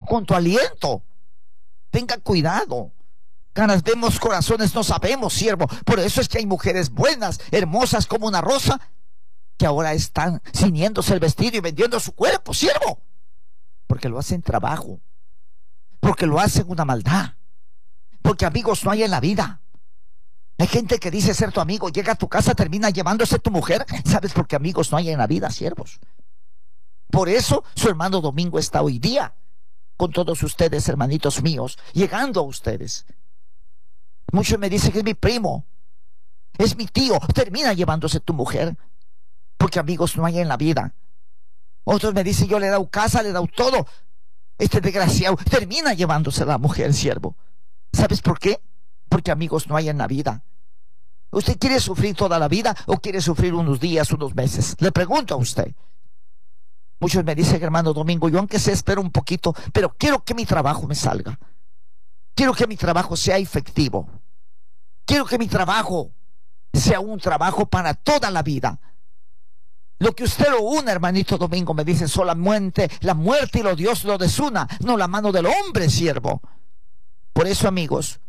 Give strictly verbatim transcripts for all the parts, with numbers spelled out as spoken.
con tu aliento. Tenga cuidado. Caras vemos, corazones no sabemos, siervo. Por eso es que hay mujeres buenas, hermosas como una rosa, que ahora están ciñéndose el vestido y vendiendo su cuerpo, siervo. Porque lo hacen trabajo. Porque lo hacen una maldad. Porque amigos no hay en la vida. Hay gente que dice ser tu amigo, llega a tu casa, termina llevándose tu mujer. ¿Sabes? Porque amigos no hay en la vida, siervos. Por eso su hermano Domingo está hoy día con todos ustedes, hermanitos míos, llegando a ustedes. Muchos me dicen que es mi primo, es mi tío. Termina llevándose tu mujer, porque amigos no hay en la vida. Otros me dicen, yo le he dado casa, le he dado todo. Este desgraciado termina llevándose la mujer, siervo. ¿Sabes por qué? Porque amigos no hay en la vida. ¿Usted quiere sufrir toda la vida o quiere sufrir unos días, unos meses? Le pregunto a usted. Muchos me dicen, hermano Domingo, yo aunque sea espero un poquito, pero quiero que mi trabajo me salga. Quiero que mi trabajo sea efectivo. Quiero que mi trabajo sea un trabajo para toda la vida. Lo que usted lo una, hermanito Domingo, me dice, solamente la muerte y los Dios lo desuna, no la mano del hombre, siervo. Por eso, amigos,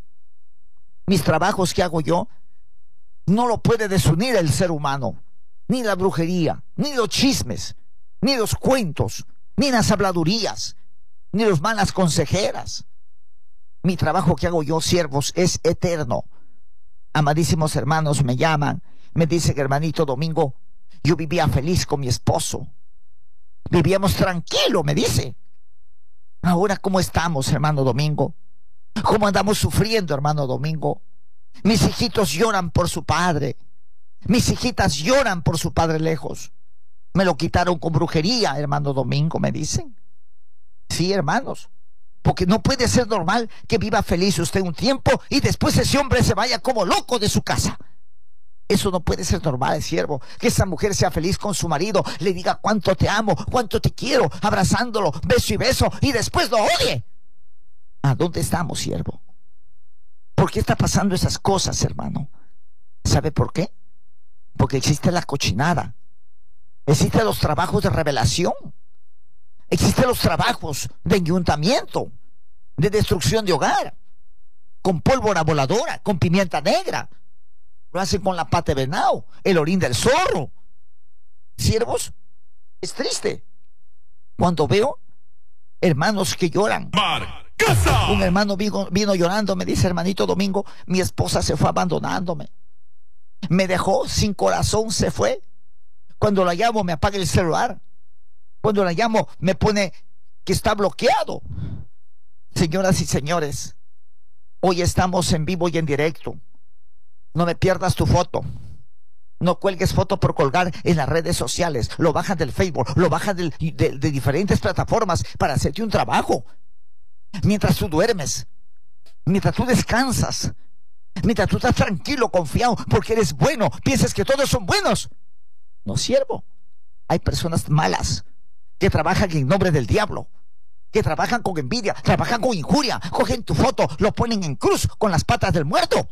mis trabajos que hago yo, no lo puede desunir el ser humano, ni la brujería, ni los chismes, ni los cuentos, ni las habladurías, ni las malas consejeras. Mi trabajo que hago yo, siervos, es eterno. Amadísimos hermanos me llaman, me dicen, hermanito Domingo, yo vivía feliz con mi esposo. Vivíamos tranquilo, me dice. Ahora, ¿cómo estamos, hermano Domingo? ¿Cómo andamos sufriendo, hermano Domingo? Mis hijitos lloran por su padre. Mis hijitas lloran por su padre lejos. Me lo quitaron con brujería, hermano Domingo, me dicen. Sí, hermanos. Porque no puede ser normal que viva feliz usted un tiempo y después ese hombre se vaya como loco de su casa. Eso no puede ser normal, siervo. Que esa mujer sea feliz con su marido, le diga cuánto te amo, cuánto te quiero, abrazándolo, beso y beso, y después lo odie. ¿A dónde estamos, siervo? ¿Por qué está pasando esas cosas, hermano? ¿Sabe por qué? Porque existe la cochinada. Existen los trabajos de revelación. Existen los trabajos de enyuntamiento, de destrucción de hogar, con pólvora voladora, con pimienta negra. Lo hacen con la pata de venado, el orín del zorro. Siervos, es triste cuando veo hermanos que lloran. Un hermano vino, vino llorando, me dice, hermanito Domingo, mi esposa se fue abandonándome. Me dejó sin corazón, se fue. Cuando la llamo me apaga el celular. Cuando la llamo me pone que está bloqueado. Señoras y señores, hoy estamos en vivo y en directo. No me pierdas tu foto. No cuelgues foto por colgar en las redes sociales. Lo bajan del Facebook, lo bajan del, de, de diferentes plataformas para hacerte un trabajo. Mientras tú duermes, mientras tú descansas, mientras tú estás tranquilo, confiado, porque eres bueno, piensas que todos son buenos. No, siervo. Hay personas malas que trabajan en nombre del diablo, que trabajan con envidia, trabajan con injuria, cogen tu foto, lo ponen en cruz con las patas del muerto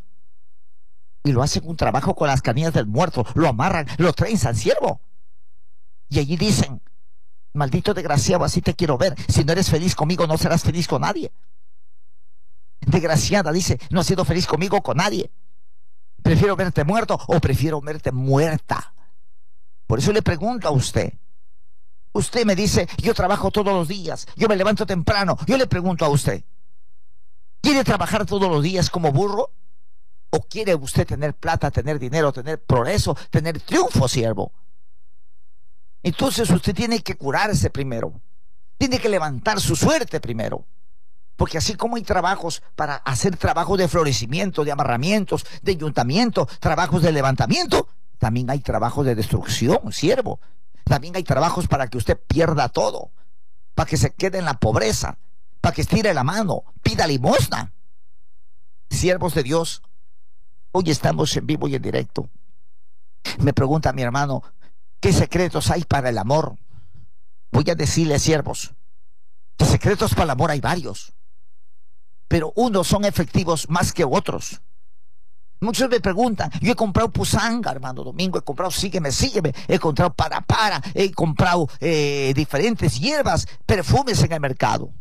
y lo hacen un trabajo con las canillas del muerto, lo amarran, lo trenzan, siervo. Y allí dicen, maldito desgraciado, así te quiero ver. Si no eres feliz conmigo, no serás feliz con nadie. Desgraciada, dice, no has sido feliz conmigo, con nadie. Prefiero verte muerto o prefiero verte muerta. Por eso le pregunto a usted. Usted me dice, yo trabajo todos los días, yo me levanto temprano. Yo le pregunto a usted, ¿quiere trabajar todos los días como burro? ¿O quiere usted tener plata, tener dinero, tener progreso, tener triunfo, siervo? Entonces usted tiene que curarse primero. Tiene que levantar su suerte primero. Porque así como hay trabajos para hacer trabajos de florecimiento, de amarramientos, de ayuntamiento, trabajos de levantamiento, también hay trabajos de destrucción, siervo. También hay trabajos para que usted pierda todo, para que se quede en la pobreza, para que estire la mano, pida limosna. Siervos de Dios, hoy estamos en vivo y en directo. Me pregunta mi hermano, ¿qué secretos hay para el amor? Voy a decirle, siervos, que secretos para el amor hay varios, pero unos son efectivos más que otros. Muchos me preguntan, yo he comprado pusanga, hermano Domingo, he comprado sígueme, sígueme, he comprado para para, he comprado eh, diferentes hierbas, perfumes en el mercado.